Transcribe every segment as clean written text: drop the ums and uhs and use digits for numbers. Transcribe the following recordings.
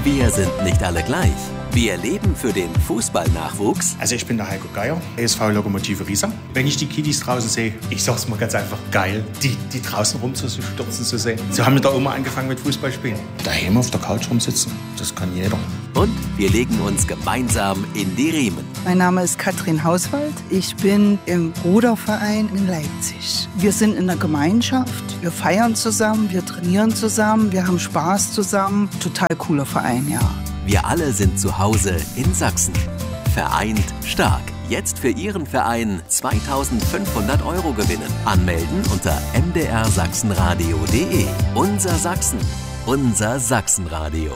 Wir sind nicht alle gleich. Wir leben für den Fußballnachwuchs. Also ich bin der Heiko Geier, ESV Lokomotive Riesa. Wenn ich die Kiddies draußen sehe, ich sag's mal ganz einfach, geil, die draußen rumzustürzen zu sehen. So haben wir da immer angefangen mit Fußballspielen. Daheim auf der Couch rumsitzen, das kann jeder. Und wir legen uns gemeinsam in die Riemen. Mein Name ist Katrin Hauswald. Ich bin im Ruderverein in Leipzig. Wir sind in der Gemeinschaft. Wir feiern zusammen, wir trainieren zusammen, wir haben Spaß zusammen. Total cooler Verein, ja. Wir alle sind zu Hause in Sachsen. Vereint stark. Jetzt für Ihren Verein 2.500 € gewinnen. Anmelden unter mdrsachsenradio.de. Unser Sachsen. Unser Sachsenradio.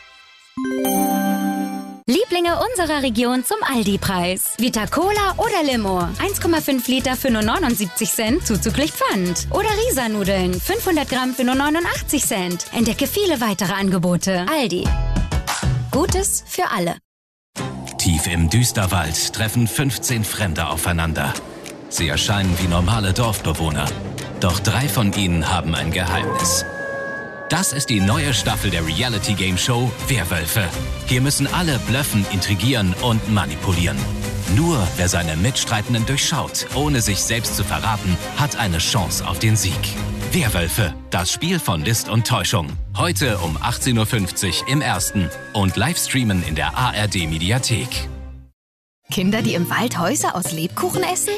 Lieblinge unserer Region zum Aldi-Preis. Vita Cola oder Limo. 1,5 Liter für nur 79 Cent, zuzüglich Pfand. Oder Risa-Nudeln. 500 Gramm für nur 89 Cent. Entdecke viele weitere Angebote. Aldi. Gutes für alle. Tief im Düsterwald treffen 15 Fremde aufeinander. Sie erscheinen wie normale Dorfbewohner. Doch 3 von ihnen haben ein Geheimnis. Das ist die neue Staffel der Reality-Game-Show Werwölfe. Hier müssen alle blöffen, intrigieren und manipulieren. Nur wer seine Mitstreitenden durchschaut, ohne sich selbst zu verraten, hat eine Chance auf den Sieg. Werwölfe, das Spiel von List und Täuschung. Heute um 18.50 Uhr im Ersten und Livestreamen in der ARD-Mediathek. Kinder, die im Wald Häuser aus Lebkuchen essen?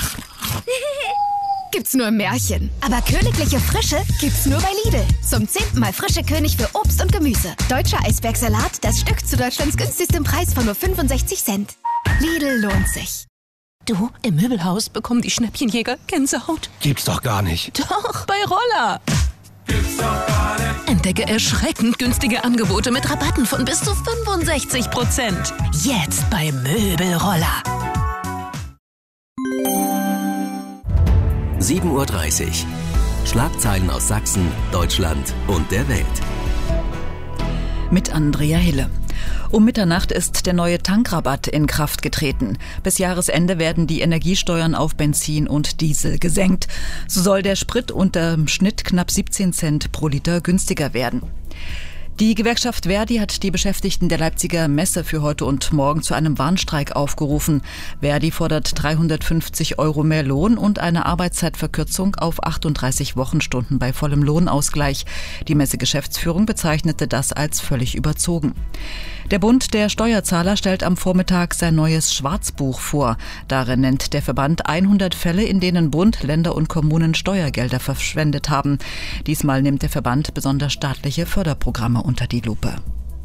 Gibt's nur im Märchen. Aber königliche Frische gibt's nur bei Lidl. Zum 10. Mal frische König für Obst und Gemüse. Deutscher Eisbergsalat, das Stück zu Deutschlands günstigstem Preis von nur 65 Cent. Lidl lohnt sich. Du, im Möbelhaus bekommen die Schnäppchenjäger Gänsehaut. Gibt's doch gar nicht. Doch, bei Roller. Gibt's doch gar nicht. Entdecke erschreckend günstige Angebote mit Rabatten von bis zu 65%. Jetzt bei Möbelroller. 7.30 Uhr. Schlagzeilen aus Sachsen, Deutschland und der Welt. Mit Andrea Hille. Um Mitternacht ist der neue Tankrabatt in Kraft getreten. Bis Jahresende werden die Energiesteuern auf Benzin und Diesel gesenkt. So soll der Sprit unterm Schnitt knapp 17 Cent pro Liter günstiger werden. Die Gewerkschaft Verdi hat die Beschäftigten der Leipziger Messe für heute und morgen zu einem Warnstreik aufgerufen. Verdi fordert 350 € mehr Lohn und eine Arbeitszeitverkürzung auf 38 Wochenstunden bei vollem Lohnausgleich. Die Messegeschäftsführung bezeichnete das als völlig überzogen. Der Bund der Steuerzahler stellt am Vormittag sein neues Schwarzbuch vor. Darin nennt der Verband 100 Fälle, in denen Bund, Länder und Kommunen Steuergelder verschwendet haben. Diesmal nimmt der Verband besonders staatliche Förderprogramme unter die Lupe.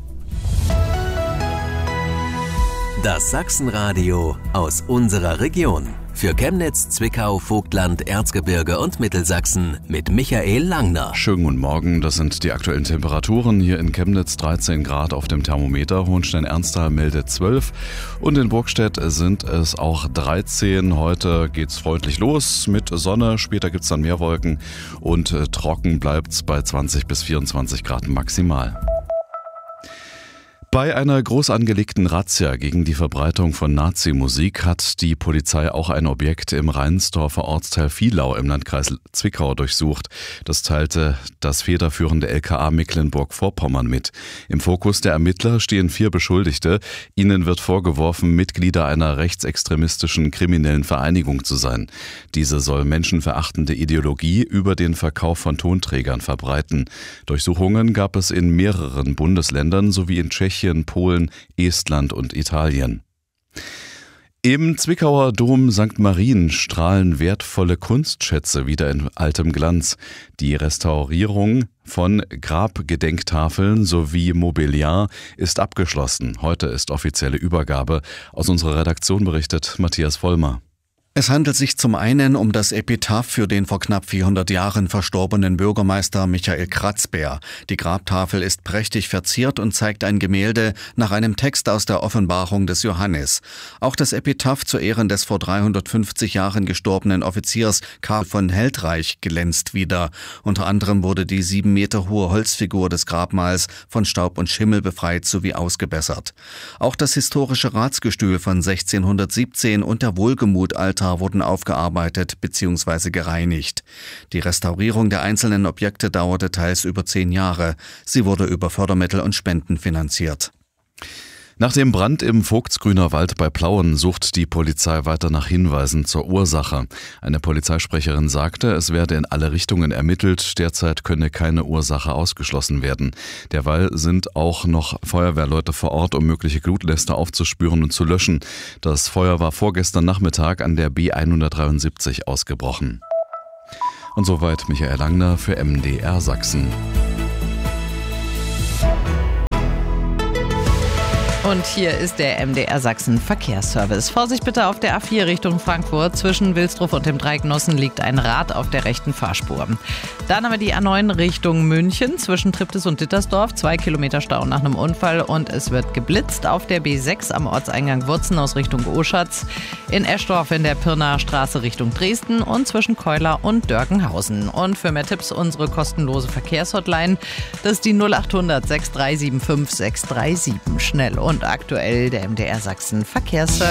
Das Sachsenradio aus unserer Region. Für Chemnitz, Zwickau, Vogtland, Erzgebirge und Mittelsachsen mit Michael Langner. Schönen guten Morgen, das sind die aktuellen Temperaturen. Hier in Chemnitz 13 Grad auf dem Thermometer, Hohenstein-Ernsthal meldet 12 und in Burgstedt sind es auch 13. Heute geht's freundlich los mit Sonne, später gibt's dann mehr Wolken und trocken bleibt's bei 20 bis 24 Grad maximal. Bei einer groß angelegten Razzia gegen die Verbreitung von Nazi-Musik hat die Polizei auch ein Objekt im Reinsdorfer Ortsteil Vielau im Landkreis Zwickau durchsucht. Das teilte das federführende LKA Mecklenburg-Vorpommern mit. Im Fokus der Ermittler stehen 4 Beschuldigte. Ihnen wird vorgeworfen, Mitglieder einer rechtsextremistischen kriminellen Vereinigung zu sein. Diese soll menschenverachtende Ideologie über den Verkauf von Tonträgern verbreiten. Durchsuchungen gab es in mehreren Bundesländern sowie in Tschechien, Polen, Estland und Italien. Im Zwickauer Dom St. Marien strahlen wertvolle Kunstschätze wieder in altem Glanz. Die Restaurierung von Grabgedenktafeln sowie Mobiliar ist abgeschlossen. Heute ist offizielle Übergabe. Aus unserer Redaktion berichtet Matthias Vollmer. Es handelt sich zum einen um das Epitaph für den vor knapp 400 Jahren verstorbenen Bürgermeister Michael Kratzbär. Die Grabtafel ist prächtig verziert und zeigt ein Gemälde nach einem Text aus der Offenbarung des Johannes. Auch das Epitaph zu Ehren des vor 350 Jahren gestorbenen Offiziers Karl von Heldreich glänzt wieder. Unter anderem wurde die 7 Meter hohe Holzfigur des Grabmals von Staub und Schimmel befreit sowie ausgebessert. Auch das historische Ratsgestühl von 1617 und der Wohlgemutaltar Etat wurden aufgearbeitet bzw. gereinigt. Die Restaurierung der einzelnen Objekte dauerte teils über 10 Jahre. Sie wurde über Fördermittel und Spenden finanziert. Nach dem Brand im Vogtsgrüner Wald bei Plauen sucht die Polizei weiter nach Hinweisen zur Ursache. Eine Polizeisprecherin sagte, es werde in alle Richtungen ermittelt. Derzeit könne keine Ursache ausgeschlossen werden. Derweil sind auch noch Feuerwehrleute vor Ort, um mögliche Glutlester aufzuspüren und zu löschen. Das Feuer war vorgestern Nachmittag an der B173 ausgebrochen. Und soweit Michael Langner für MDR Sachsen. Und hier ist der MDR Sachsen Verkehrsservice. Vorsicht bitte auf der A4 Richtung Frankfurt. Zwischen Wilsdruff und dem Dreigenossen liegt ein Rad auf der rechten Fahrspur. Dann haben wir die A9 Richtung München. Zwischen Triptis und Dittersdorf 2 Kilometer Stau nach einem Unfall und es wird geblitzt. Auf der B6 am Ortseingang Wurzen aus Richtung Oschatz. In Eschdorf in der Pirnaer Straße Richtung Dresden und zwischen Keuler und Dörkenhausen. Und für mehr Tipps unsere kostenlose Verkehrshotline. Das ist die 0800 6375 637. Schnell und aktuell der MDR Sachsen Verkehrsservice.